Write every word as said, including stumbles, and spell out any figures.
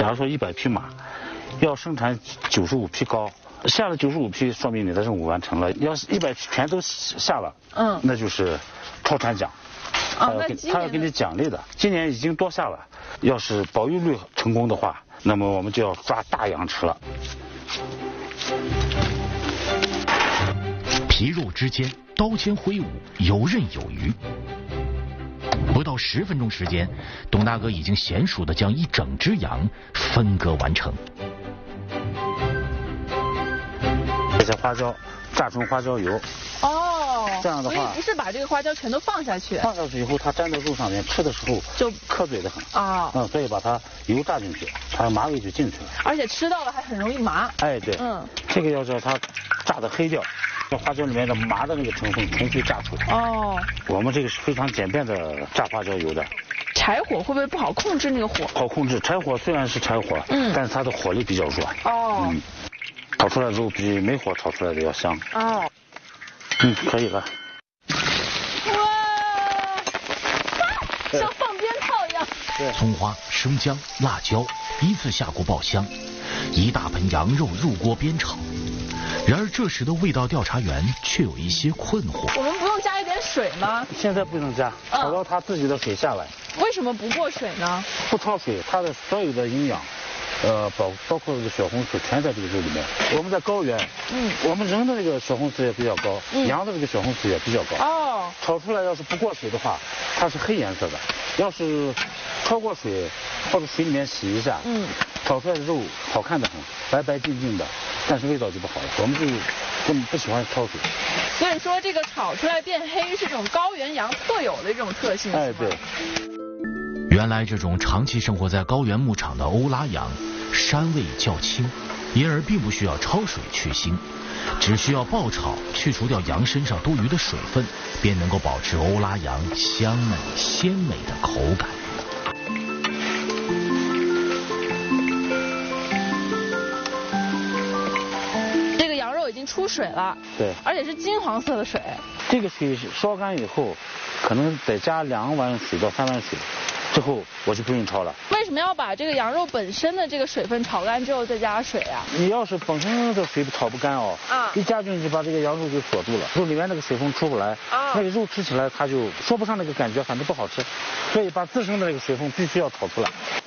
假如说一百匹马，要生产九十五匹膏，下了九十五匹，说明你的任务完成了。要是一百匹全都下了，嗯，那就是超产奖。他要给他要给你奖励的。今年已经多下了，要是保育率成功的话，那么我们就要抓大羊吃了。 皮肉之间，刀尖挥舞，游刃有余。不到十分钟时间，董大哥已经娴熟地将一整只羊分割完成。 这些花椒榨成花椒油。哦，这样的话， 所以不是把这个花椒全都放下去， 放下去以后，它粘在肉上面，吃的时候就磕嘴的很啊。 嗯，所以把它油炸进去，它的麻味就进去了。 而且吃到了还很容易麻。 哎，对，嗯，这个要叫它炸的黑掉，这花椒里面的麻的那个成分纯粹炸出。哦，我们这个是非常简便的炸花椒油的。 柴火会不会不好控制那个火？ 好控制，柴火虽然是柴火，嗯，但是它的火力比较弱。哦，嗯，炒出来的肉比没火炒出来的要香。哦。嗯，可以了。 哇，像放鞭炮一样。 对，葱花、生姜、辣椒依次下锅爆香，一大盆羊肉入锅煸炒。然而这时的味道调查员却有一些困惑。 我们不用加一点水吗？ 现在不用加，炒到它自己的水下来。 为什么不过水呢？ 不焯水，它的所有的营养。呃，包包括这个血红素全在这个肉里面。我们在高原，嗯，我们人的这个血红素也比较高，嗯，羊的这个血红素也比较高。哦，炒出来要是不过水的话，它是黑颜色的；要是焯过水，或者水里面洗一下，嗯，炒出来的肉好看的很，白白净净的，但是味道就不好了。我们就根本不喜欢焯水。 所以说，这个炒出来变黑是这种高原羊特有的这种特性。 哎，对。 原来这种长期生活在高原牧场的欧拉羊，膻味较轻，因而并不需要焯水去腥，只需要爆炒去除掉羊身上多余的水分，便能够保持欧拉羊香美鲜美的口感。 这个羊肉已经出水了， 对， 而且是金黄色的水。 这个水烧干以后，可能得加两碗水到三碗水。之后我就不用焯了。 为什么要把这个羊肉本身的这个水分炒干之后再加水啊？ 你要是本身的水炒不干哦，啊，一加进去把这个羊肉给锁住了，肉里面那个水分出不来，啊，那个肉吃起来它就说不上那个感觉，反正不好吃。所以把自身的那个水分必须要炒出来。